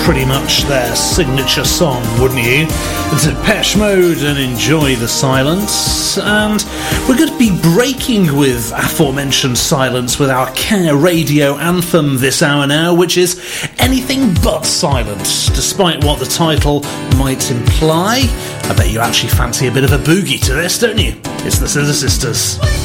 pretty much their signature song, wouldn't you? Depeche Mode and Enjoy the Silence. And we're going to be breaking with aforementioned silence with our Care Radio anthem this hour now, which is anything but silent, despite what the title might imply. I bet you actually fancy a bit of a boogie to this, don't you? It's the Scissor Sisters.